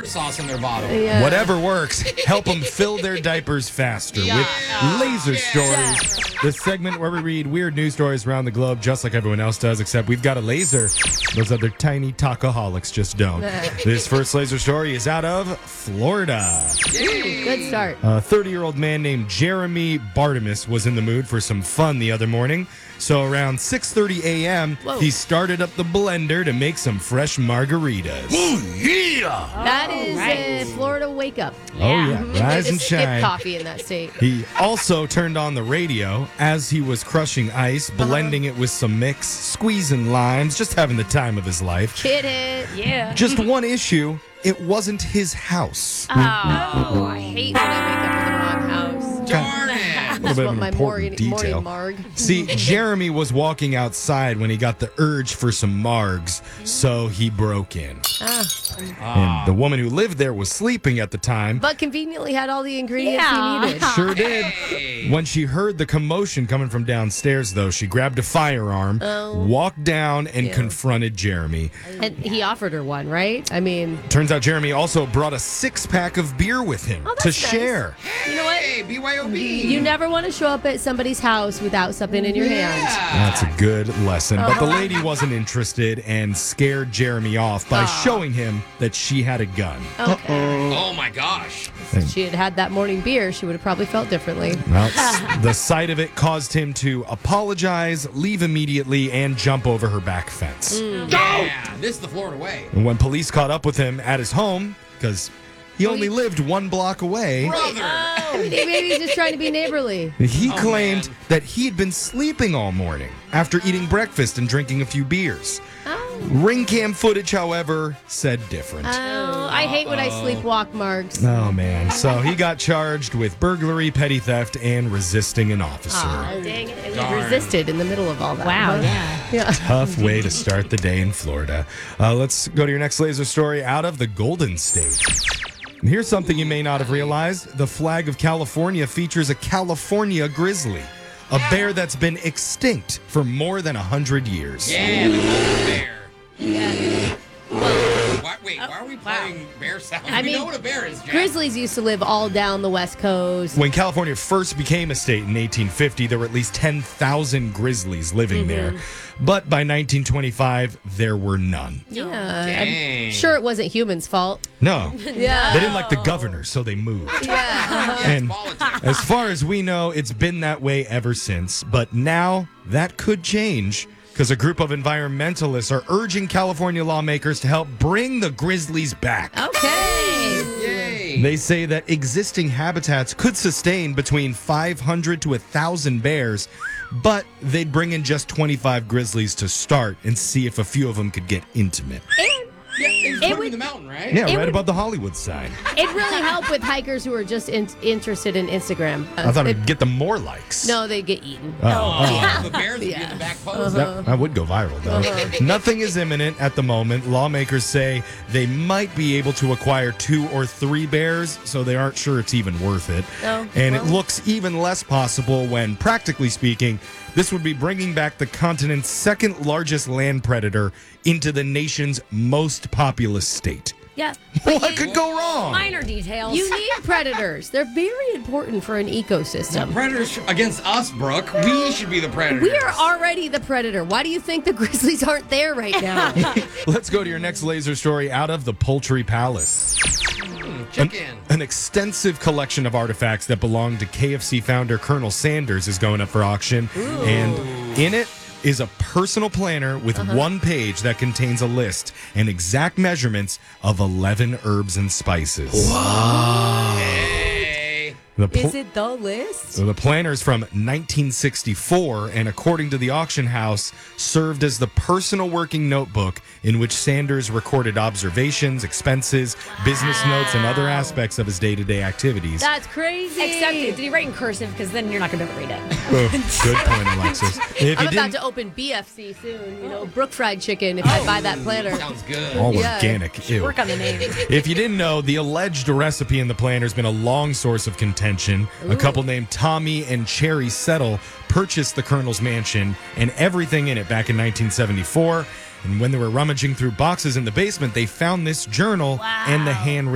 sauce in their bottle. Yeah. Whatever works, help them fill their diapers faster with Laser Stories. The segment where we read weird news stories around the globe just like everyone else does, except we've got a laser. Those other tiny tacoholics just don't. This first laser story is out of Florida. Good start. A 30-year-old man named Jeremy Bartimus was in the mood for some fun the other morning. So around 6:30 a.m., he started up the blender to make some fresh margaritas. Ooh, yeah! That is a Florida wake up. Oh, yeah. Rise and Skip shine. coffee in that state. He also turned on the radio as he was crushing ice, blending it with some mix, squeezing limes, just having the time of his life. Kid it. Yeah. Just one issue, it wasn't his house. Oh, I hate when I wake up in the wrong house. Darn it! A little bit of an my important morning detail. marg. See, Jeremy was walking outside when he got the urge for some margs, so he broke in. And the woman who lived there was sleeping at the time. But conveniently had all the ingredients Yeah. he needed. Sure did. When she heard the commotion coming from downstairs, though, she grabbed a firearm, walked down, and confronted Jeremy. And he offered her one, right? I mean, Turns out Jeremy also brought a 6-pack of beer with him that's to nice. share. you know what? Hey, BYOB! You never want to show up at somebody's house without something in your hand. That's a good lesson. But the lady wasn't interested and scared Jeremy off by showing him that she had a gun. Okay. Oh my gosh! If she had had that morning beer, she would have probably felt differently. Well, the sight of it caused him to apologize, leave immediately, and jump over her back fence. Yeah, this is the Florida way. And when police caught up with him at his home, because he only lived 1 block away, Brother! Maybe he's just trying to be neighborly. he claimed man. that he'd been sleeping all morning after eating breakfast and drinking a few beers. Ring cam footage, however, said different. Oh, I hate when I sleepwalk, Marks. Oh, man. So he got charged with burglary, petty theft, and resisting an officer. Aw, dang it. Darn. He resisted in the middle of all that. Wow, huh? yeah. Tough way to start the day in Florida. Let's go to your next laser story out of the Golden State. And here's something you may not have realized. The flag of California features a California grizzly, a bear that's been extinct for more than 100 years. Yeah, the golden bear. Yeah. Why are we playing bear sounds? I We mean, know what a bear is, Jack. Grizzlies used to live all down the West Coast. When California first became a state in 1850, there were at least 10,000 grizzlies living there. But by 1925, there were none. Yeah. Dang. I'm sure it wasn't humans' fault. No. Yeah. They didn't like the governor, so they moved. Yeah. And Politics. as far as we know, it's been that way ever since. But now that could change because a group of environmentalists are urging California lawmakers to help bring the grizzlies back. Okay. Yay! They say that existing habitats could sustain between 500 to 1,000 bears, but they'd bring in just 25 grizzlies to start and see if a few of them could get intimate. Yeah, he's It put would- in the mountain, right? Yeah, It right would- above the Hollywood sign. It'd really help with hikers who are just interested in Instagram. I thought it'd get them more likes. No, they get eaten. Oh, the bears would be in the back pose. That would go viral, though. Nothing is imminent at the moment. Lawmakers say they might be able to acquire 2 or 3 bears, so they aren't sure it's even worth it. Oh, And it well. looks even less possible when, practically speaking, this would be bringing back the continent's second largest land predator into the nation's most populous state. Yeah. What could go wrong? Minor details. You need predators. They're very important for an ecosystem. Predators against us, Brooke. We should be the predators. We are already the predator. Why do you think the grizzlies aren't there right now? Let's go to your next laser story out of the Poultry Palace. Chicken. An extensive collection of artifacts that belong to KFC founder Colonel Sanders is going up for auction. And in it is a personal planner with one page that contains a list and exact measurements of 11 herbs and spices. Hey. The pl- Is it the list? So the planner's from 1964, and according to the auction house, served as the personal working notebook in which Sanders recorded observations, expenses, business notes, and other aspects of his day-to-day activities. That's crazy. Except, did he write in cursive? Because then you're not going to be able to read it. Oh, good point, Alexis. If I'm you about didn't, to open BFC soon. You know, Brook Fried Chicken if I buy that planner. Sounds good. all Yeah. organic. Ew. Work on the name. If you didn't know, the alleged recipe in the planner has been a long source of contention. A couple named Tommy and Cherry Settle purchased the Colonel's mansion and everything in it back in 1974. And when they were rummaging through boxes in the basement, they found this journal and the handwritten